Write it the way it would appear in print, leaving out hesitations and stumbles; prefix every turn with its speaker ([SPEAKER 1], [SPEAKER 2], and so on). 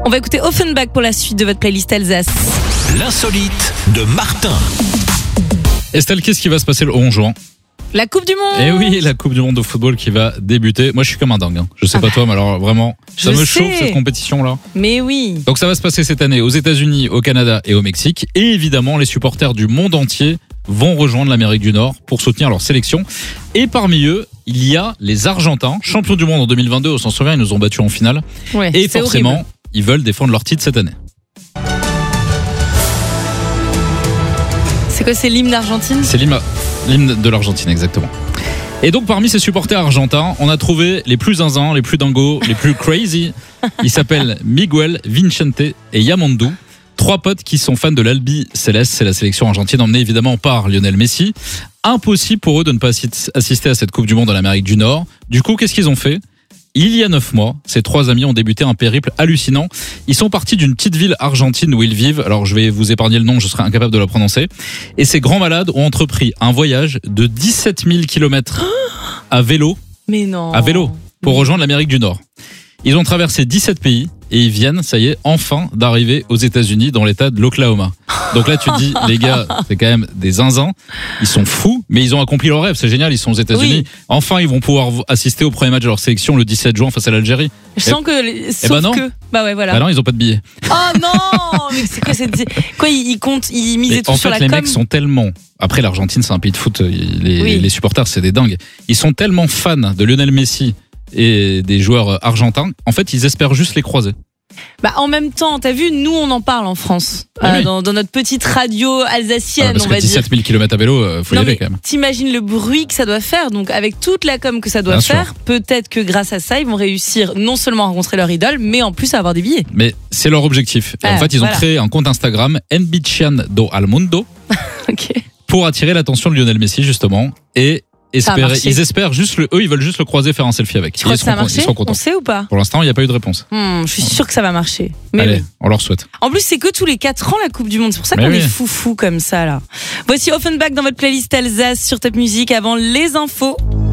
[SPEAKER 1] On va écouter Offenbach pour la suite de votre playlist Alsace.
[SPEAKER 2] L'insolite de Martin.
[SPEAKER 3] Estelle, qu'est-ce qui va se passer le 11 juin ?
[SPEAKER 1] La Coupe du Monde.
[SPEAKER 3] Eh oui, la Coupe du Monde de football qui va débuter. Moi, je suis comme un dingue. Je sais pas toi, mais alors vraiment, ça me chauffe cette compétition-là.
[SPEAKER 1] Mais oui.
[SPEAKER 3] Donc ça va se passer cette année aux États-Unis, au Canada et au Mexique. Et évidemment, les supporters du monde entier vont rejoindre l'Amérique du Nord pour soutenir leur sélection. Et parmi eux, il y a les Argentins, champions du monde en 2022. On s'en souvient, ils nous ont battus en finale.
[SPEAKER 1] Ouais,
[SPEAKER 3] et forcément,
[SPEAKER 1] horrible.
[SPEAKER 3] Ils veulent défendre leur titre cette année.
[SPEAKER 1] C'est quoi, c'est l'hymne d'Argentine ?
[SPEAKER 3] C'est l'hymne de l'Argentine, exactement. Et donc, parmi ces supporters argentins, on a trouvé les plus zinzins, les plus dingos, les plus crazy. Ils s'appellent Miguel, Vicente et Yamandu. 3 potes qui sont fans de l'Albi Céleste. C'est la sélection argentine emmenée évidemment par Lionel Messi. Impossible pour eux de ne pas assister à cette Coupe du Monde en Amérique du Nord. Du coup, qu'est-ce qu'ils ont fait ? Il y a 9 mois, ces 3 amis ont débuté un périple hallucinant. Ils sont partis d'une petite ville argentine où ils vivent. Alors, je vais vous épargner le nom, je serai incapable de la prononcer. Et ces grands malades ont entrepris un voyage de 17 000 km à vélo.
[SPEAKER 1] Mais non.
[SPEAKER 3] À vélo, pour rejoindre l'Amérique du Nord. Ils ont traversé 17 pays et ils viennent, ça y est, enfin d'arriver aux États-Unis dans l'état de l'Oklahoma. Donc là, tu te dis, les gars, c'est quand même des zinzins. Ils sont fous, mais ils ont accompli leur rêve. C'est génial, ils sont aux États-Unis.
[SPEAKER 1] Oui.
[SPEAKER 3] Enfin, ils vont pouvoir assister au premier match de leur sélection le 17 juin face à l'Algérie.
[SPEAKER 1] Je sens que. Sauf
[SPEAKER 3] non.
[SPEAKER 1] que. Bah ouais, voilà.
[SPEAKER 3] Bah non, ils ont pas de billets.
[SPEAKER 1] Oh non. Mais c'est quoi cette. Quoi, ils comptent, ils misaient tout
[SPEAKER 3] En
[SPEAKER 1] sur
[SPEAKER 3] fait,
[SPEAKER 1] la
[SPEAKER 3] les
[SPEAKER 1] com.
[SPEAKER 3] mecs sont tellement. Après, l'Argentine, c'est un pays de foot. Les supporters, c'est des dingues. Ils sont tellement fans de Lionel Messi et des joueurs argentins. En fait, ils espèrent juste les croiser.
[SPEAKER 1] Bah en même temps, t'as vu, nous on en parle en France,
[SPEAKER 3] Ah oui.
[SPEAKER 1] dans notre petite radio alsacienne,
[SPEAKER 3] Parce
[SPEAKER 1] on
[SPEAKER 3] que
[SPEAKER 1] va dire.
[SPEAKER 3] 17 000 km à vélo, faut y
[SPEAKER 1] Non,
[SPEAKER 3] aller
[SPEAKER 1] mais
[SPEAKER 3] quand même.
[SPEAKER 1] t'imagines le bruit que ça doit faire, donc avec toute la com que ça doit
[SPEAKER 3] Bien sûr.
[SPEAKER 1] faire, peut-être que grâce à ça, ils vont réussir non seulement à rencontrer leur idole, mais en plus à avoir des billets.
[SPEAKER 3] Mais c'est leur objectif. Et en fait, ils ont créé un compte Instagram, Enbichian do Almundo,
[SPEAKER 1] Ok.
[SPEAKER 3] pour attirer l'attention de Lionel Messi, justement. Et
[SPEAKER 1] Ça a marché.
[SPEAKER 3] ils espèrent juste eux, ils veulent juste le croiser, faire un selfie avec.
[SPEAKER 1] Tu crois
[SPEAKER 3] Ils
[SPEAKER 1] que ça a
[SPEAKER 3] seront
[SPEAKER 1] marché ?
[SPEAKER 3] contents.
[SPEAKER 1] On sait ou pas ?
[SPEAKER 3] Pour l'instant, il n'y a pas eu de réponse.
[SPEAKER 1] Je suis sûre que ça va marcher. Mais
[SPEAKER 3] Allez,
[SPEAKER 1] oui.
[SPEAKER 3] on leur souhaite.
[SPEAKER 1] En plus, c'est que tous les 4 ans la Coupe du Monde. C'est pour ça
[SPEAKER 3] Mais
[SPEAKER 1] qu'on
[SPEAKER 3] oui.
[SPEAKER 1] est foufou comme ça là. Voici Offenbach dans votre playlist Alsace sur Top Music avant les infos.